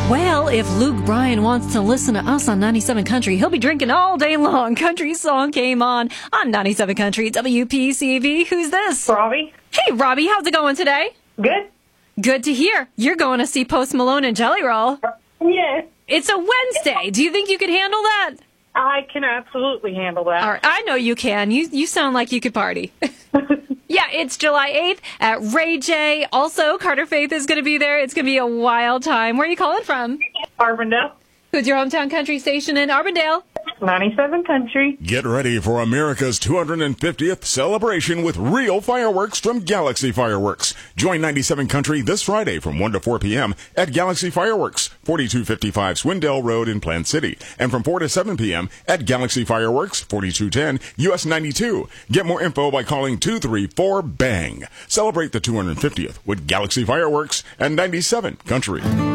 Well, if Luke Bryan wants to listen to us on 97 Country, he'll be drinking all day long. Country Song came on 97 Country, WPCV. Who's this? Robbie. Hey, Robbie, how's it going today? Good? Good to hear. You're going to see Post Malone and Jelly Roll. Yes. It's a Wednesday. Do you think you could handle that? I can absolutely handle that. All right, I know you can. You sound like you could party. Yeah, it's July 8th at Ray J. Also, Carter Faith is going to be there. It's going to be a wild time. Where are you calling from? Arvindale. Who's your hometown country station in Arvindale? 97 Country. Get ready for America's 250th celebration with real fireworks from Galaxy Fireworks. Join 97 Country this Friday from 1 to 4 p.m. at Galaxy Fireworks, 4255 Swindell Road in Plant City, and from 4 to 7 p.m. at Galaxy Fireworks, 4210 US 92. Get more info by calling 234-BANG. Celebrate the 250th with Galaxy Fireworks and 97 Country.